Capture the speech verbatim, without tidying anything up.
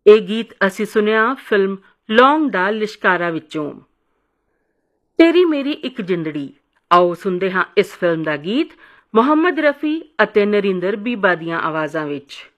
ਇਹ ਗੀਤ ਅਸੀਂ ਸੁਣਿਆ ਫਿਲਮ ਲੌਂਗ ਦਾ ਲਿਸ਼ਕਾਰਾ ਵਿੱਚੋਂ। ਤੇਰੀ ਮੇਰੀ ਇੱਕ ਜਿੰਦੜੀ, ਆਓ ਸੁਣਦੇ ਹਾਂ ਇਸ ਫਿਲਮ ਦਾ ਗੀਤ ਮੁਹੰਮਦ ਰਫੀ ਅਤੇ ਨਰਿੰਦਰ ਬੀਬਾ ਦੀਆਂ ਆਵਾਜ਼ਾਂ ਵਿੱਚ।